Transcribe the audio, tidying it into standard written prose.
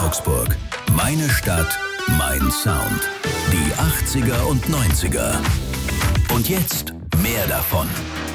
Augsburg. Meine Stadt, mein Sound. Die 80er und 90er. Und jetzt mehr davon.